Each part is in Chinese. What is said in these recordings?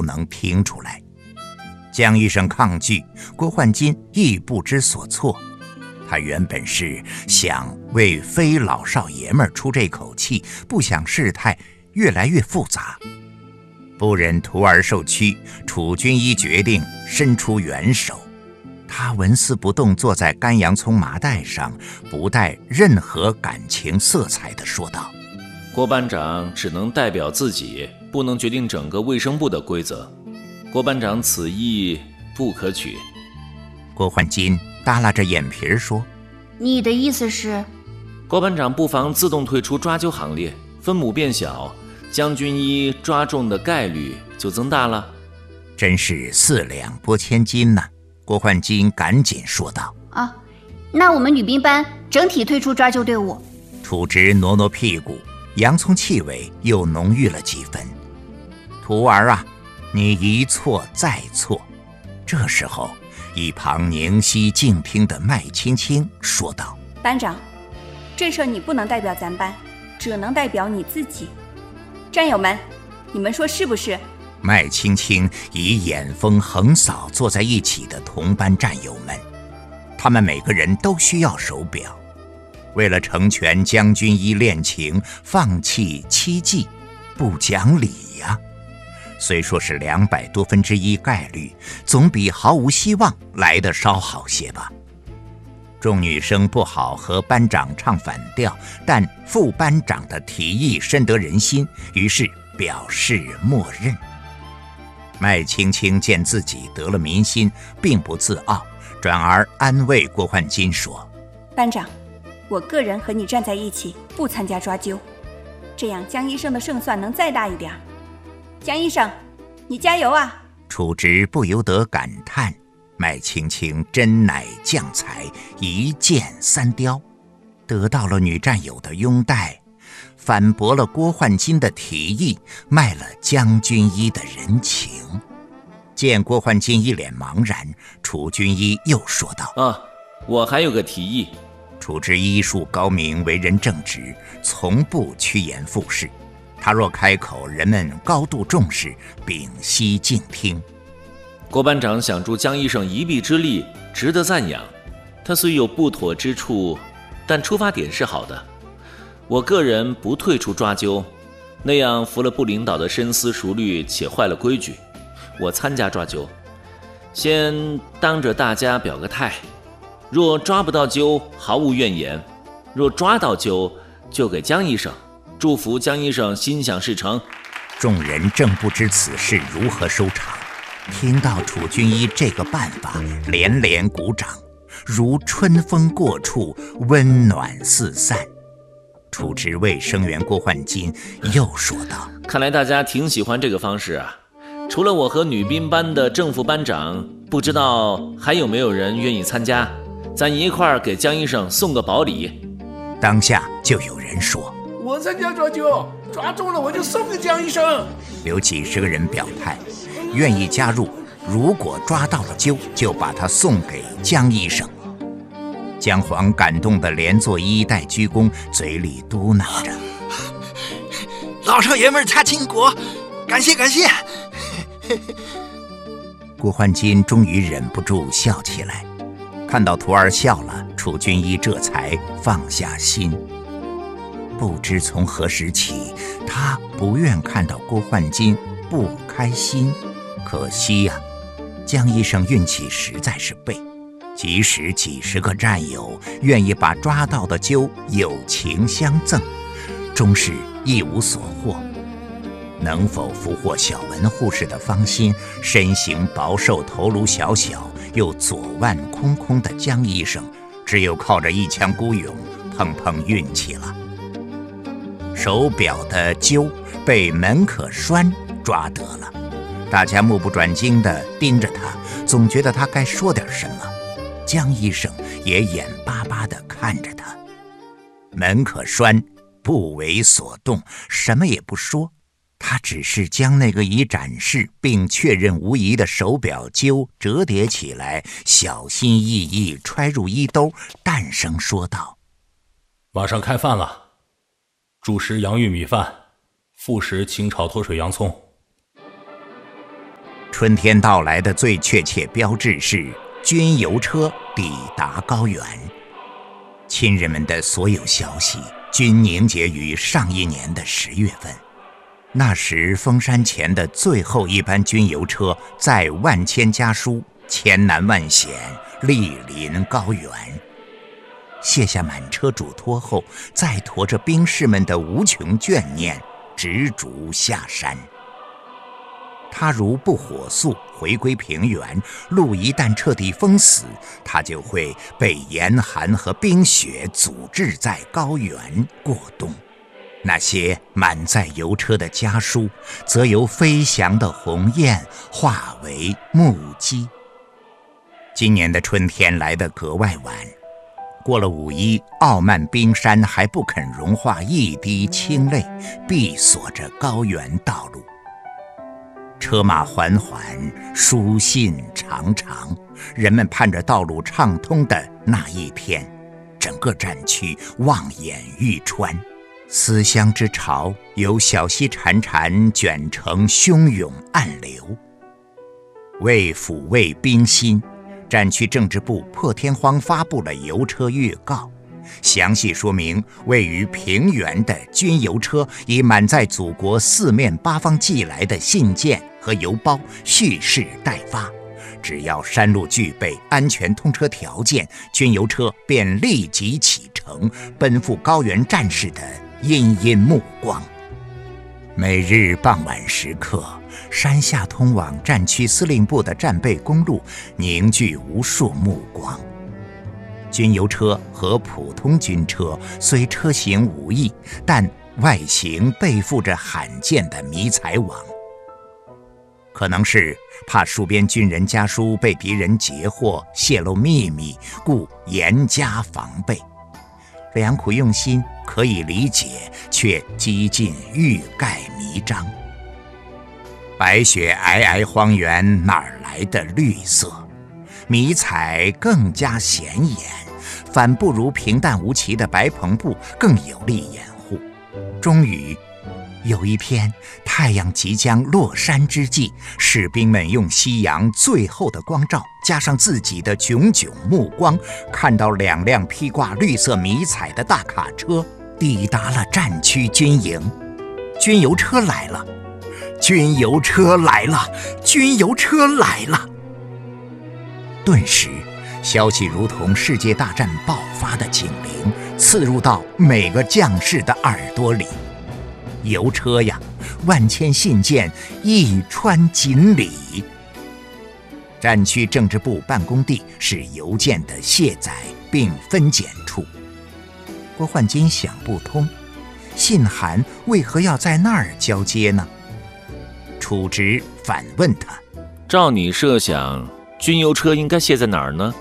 能听出来。江医生抗拒，郭焕金亦不知所措。他原本是想为非老少爷们出这口气，不想事态越来越复杂。不忍徒儿受屈，楚军医决定伸出援手。他纹丝不动坐在干洋葱麻袋上，不带任何感情色彩地说道： 郭班长只能代表自己，不能决定整个卫生部的规则。郭班长此意不可取。 郭焕金耷拉着眼皮说： 你的意思是？ 郭班长不妨自动退出抓阄行列，分母变小，将军医抓中的概率就增大了。 真是四两拨千斤呐！郭焕金赶紧说道： 那我们女兵班整体退出抓阄队伍。 楚直挪挪屁股，洋葱气味又浓郁了几分。徒儿啊，你一错再错。这时候一旁宁息静听的麦青青说道： 班长，这事你不能代表咱班，只能代表你自己。战友们，你们说是不是？ 麦青青以眼风横扫坐在一起的同班战友们，他们每个人都需要手表。为了成全将军医恋情，放弃期冀，不讲理呀。虽说是200多分之一概率，总比毫无希望来得稍好些吧。众女生不好和班长唱反调，但副班长的提议深得人心，于是表示默认。麦青青见自己得了民心，并不自傲，转而安慰郭焕金说： 班长，我个人和你站在一起，不参加抓阄，这样江医生的胜算能再大一点。江医生，你加油啊！ 楚直不由得感叹，麦青青真乃将才，一箭三雕，得到了女战友的拥戴，反驳了郭焕金的提议，卖了将军医的人情。见郭焕金一脸茫然，楚军医又说道： 我还有个提议。 楚之医术高明，为人正直，从不趋炎附势。他若开口，人们高度重视，屏息静听。 郭班长想助江医生一臂之力，值得赞扬。他虽有不妥之处，但出发点是好的。我个人不退出抓阄，那样服了部领导的深思熟虑，且坏了规矩。我参加抓阄，先当着大家表个态，若抓不到阄，毫无怨言；若抓到阄，就给江医生，祝福江医生心想事成。 众人正不知此事如何收场，听到楚军医这个办法，连连鼓掌，如春风过处，温暖四散。楚直为声援郭焕金，又说道： 看来大家挺喜欢这个方式啊。除了我和女兵班的正副班长，不知道还有没有人愿意参加，咱一块儿给江医生送个保礼。 当下就有人说： 我参加抓阄，抓中了我就送给江医生。 有几十个人表态，愿意加入，如果抓到了阄，就把他送给江医生。姜黄感动得连做衣带鞠躬，嘴里嘟囔着： 老少爷们擦亲国，感谢感谢。 郭焕金终于忍不住笑起来，看到徒儿笑了，楚军医这才放下心。不知从何时起，他不愿看到郭焕金不开心。可惜呀，江医生运气实在是背，即使几十个战友愿意把抓到的阄友情相赠，终是一无所获。能否俘获小文护士的芳心，身形薄瘦头颅小小又左腕空空的江医生，只有靠着一腔孤勇碰碰运气了。手表的阄被门可栓抓得了，大家目不转睛地盯着他，总觉得他该说点什么。江医生也眼巴巴地看着他，门可栓不为所动，什么也不说。他只是将那个已展示并确认无疑的手表阄折叠起来，小心翼翼揣入衣兜，淡声说道： 马上开饭了，主食洋芋米饭，副食清炒脱水洋葱。 春天到来的最确切标志是军邮车抵达高原。亲人们的所有消息均凝结于上一年的10月份。那时封山前的最后一班军邮车载万千家书千难万险莅临高原，卸下满车嘱托后，再驮着兵士们的无穷眷念直逐下山。他如不火速回归平原，路一旦彻底封死，他就会被严寒和冰雪阻滞在高原过冬。那些满载邮车的家书，则由飞翔的鸿雁化为木屐。今年的春天来得格外晚，过了5一，傲慢冰山还不肯融化一滴清泪，闭锁着高原道路。车马缓缓，书信长长，人们盼着道路畅通的那一天。整个战区望眼欲穿，思乡之潮由小溪潺潺卷成汹涌暗流。为抚慰兵心，战区政治部破天荒发布了邮车预告，详细说明位于平原的军邮车已满载祖国4面8方寄来的信件和邮包，蓄势待发。只要山路具备安全通车条件，军邮车便立即启程，奔赴高原战士的殷殷目光。每日傍晚时刻，山下通往战区司令部的战备公路凝聚无数目光。军邮车和普通军车虽车型无异，但外形背负着罕见的迷彩网。可能是怕戍边军人家书被敌人截获泄露秘密，故严加防备。良苦用心可以理解，却几近欲盖弥彰。白雪皑皑荒原哪来的绿色？迷彩更加显眼，反不如平淡无奇的白篷布更有力掩护。终于有一天，太阳即将落山之际，士兵们用夕阳最后的光照，加上自己的炯炯目光，看到2辆披挂绿色迷彩的大卡车抵达了战区军营。军邮车来了，军邮车来了，军邮车来了！顿时，消息如同世界大战爆发的警铃，刺入到每个将士的耳朵里。邮车呀，万千信件一穿锦鲤。战区政治部办公地是邮件的卸载并分拣处。郭焕金想不通，信函为何要在那儿交接呢？处职反问他： 照你设想，军邮车应该卸在哪儿呢？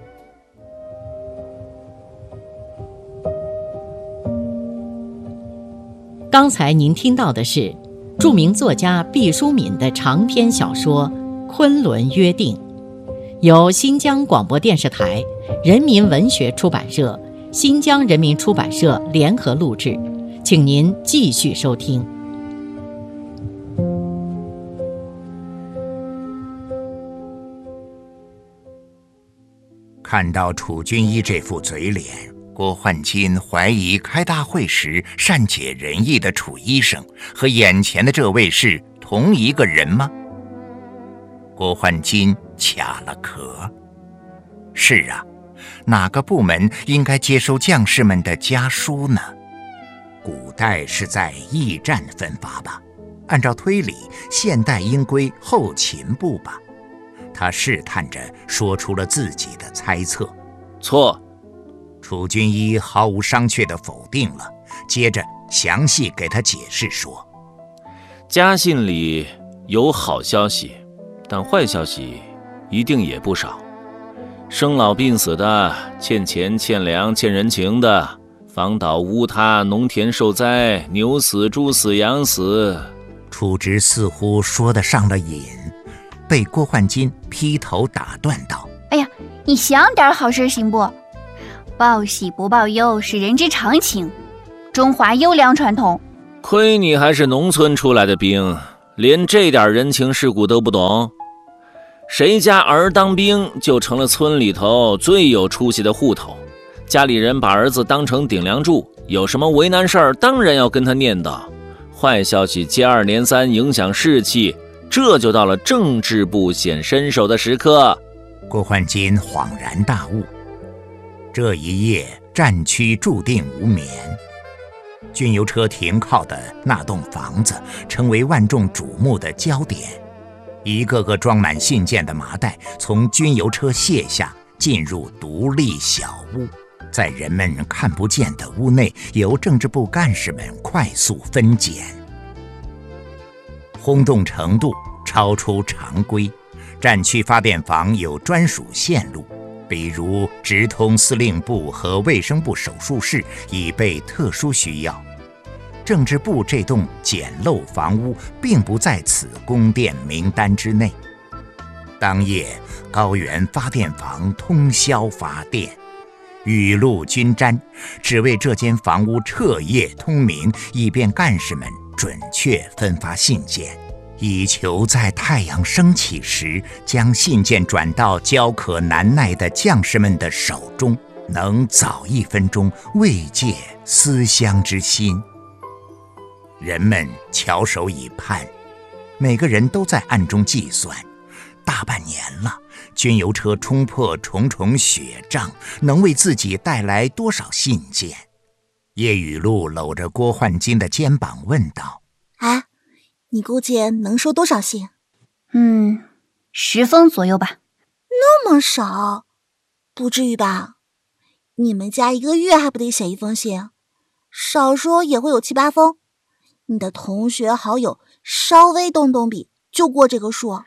刚才您听到的是著名作家毕淑敏的长篇小说《昆仑约定》，由新疆广播电视台、人民文学出版社、新疆人民出版社联合录制，请您继续收听。 看到楚军一这副嘴脸，郭焕金怀疑开大会时善解人意的楚医生和眼前的这位是同一个人吗？郭焕金卡了壳。是啊，哪个部门应该接收将士们的家书呢？古代是在驿站分发吧，按照推理，现代应归后勤部吧。他试探着说出了自己的猜测。 错。 楚军一毫无商榷地否定了，接着详细给他解释说： 家信里有好消息，但坏消息一定也不少。生老病死的，欠钱欠粮欠人情的，房倒屋塌，农田受灾，牛死猪死羊死。 楚职似乎说得上了瘾，被郭焕金劈头打断道： 哎呀，你想点好事行不？报喜不报忧是人之常情，中华优良传统。 亏你还是农村出来的兵，连这点人情世故都不懂。 谁家儿当兵，就成了村里头最有出息的户头。家里人把儿子当成顶梁柱，有什么为难事儿，当然要跟他念叨。坏消息接二连三，影响士气，这就到了政治部显身手的时刻。 郭焕金恍然大悟，这一夜战区注定无眠。军油车停靠的那栋房子成为万众瞩目的焦点，一个个装满信件的麻袋从军油车卸下，进入独立小屋，在人们看不见的屋内，由政治部干事们快速分拣。轰动程度超出常规，战区发电房有专属线路，比如直通司令部和卫生部手术室，以备特殊需要。政治部这栋简陋房屋并不在此供电名单之内。当夜，高原发电房通宵发电，雨露均沾，只为这间房屋彻夜通明，以便干事们准确分发信件，以求在太阳升起时将信件转到焦渴难耐的将士们的手中，能早1分钟慰藉思乡之心。人们翘首以盼，每个人都在暗中计算，大半年了，军油车冲破重重雪障，能为自己带来多少信件？叶雨露搂着郭焕金的肩膀问道： 哎，你估计能收多少信 ？10封左右吧。 那么少？不至于吧？你们家1个月还不得写1封信？少说也会有7、8封。你的同学好友稍微动动笔就过这个数。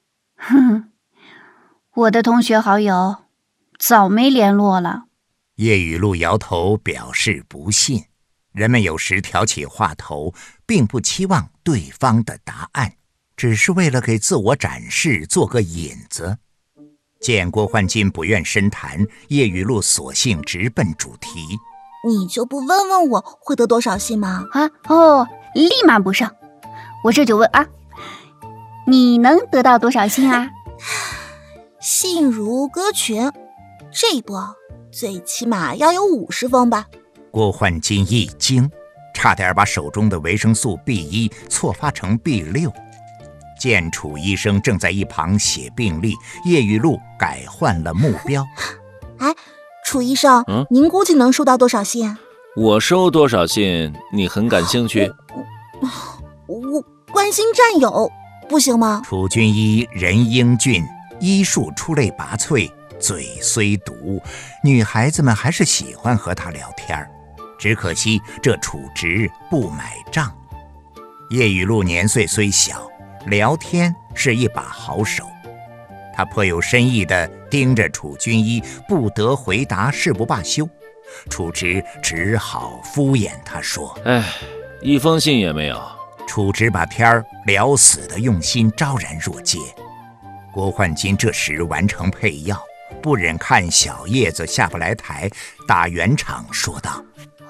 我的同学好友早没联络了。 叶雨露摇头表示不信。人们有时挑起话头，并不期望对方的答案，只是为了给自我展示做个引子。见郭焕金不愿深谈，叶雨露索性直奔主题： 你就不问问我会得多少信吗？ 立马补上。我这就问啊，你能得到多少信啊？ 信如歌群，这一波最起码要有50封吧。 郭焕金一惊，差点把手中的维生素 B1 错发成 B6。见楚医生正在一旁写病历，叶雨露改换了目标。 哎，楚医生，您估计能收到多少信？ 我收多少信你很感兴趣？ 我关心战友，不行吗？ 楚军医人英俊，医术出类拔萃，嘴虽毒，女孩子们还是喜欢和他聊天，只可惜这楚直不买账。叶雨露年岁虽小，聊天是一把好手。他颇有深意地盯着楚军医，不得回答誓不罢休。楚直只好敷衍他说： 一封信也没有。 楚直把天儿聊死的用心昭然若揭。郭焕金这时完成配药，不忍看小叶子下不来台，打圆场说道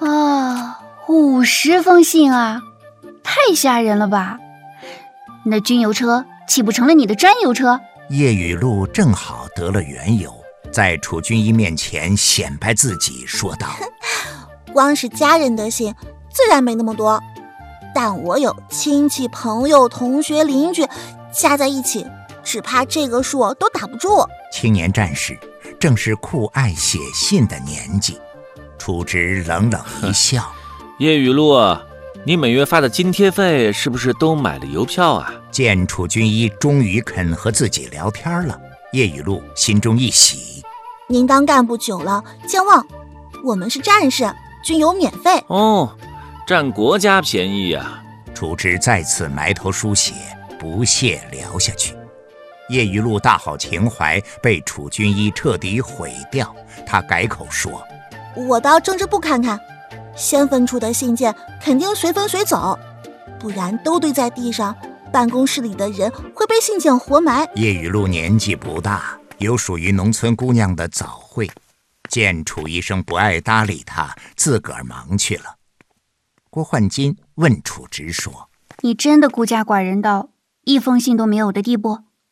：50封信啊，太吓人了吧？那军油车岂不成了你的专油车？ 叶雨露正好得了缘由，在楚军医面前显摆自己说道： 光是家人的信自然没那么多，但我有亲戚朋友同学邻居，加在一起只怕这个数都打不住。 青年战士正是酷爱写信的年纪。楚直冷冷一笑： 叶雨露啊，你每月发的津贴费是不是都买了邮票啊？ 见楚军医终于肯和自己聊天了，叶雨露心中一喜。 您当干部久了，健忘，我们是战士，军油免费。 占国家便宜啊。 楚直再次埋头书写，不屑聊下去。叶雨露大好情怀被楚军医彻底毁掉，他改口说： 我到政治部看看，先分出的信件肯定随分随走，不然都堆在地上，办公室里的人会被信件活埋。 叶雨露年纪不大，有属于农村姑娘的早慧，见楚医生不爱搭理他，自个儿忙去了。郭焕金问楚直说： 你真的孤家寡人到1封信都没有的地步？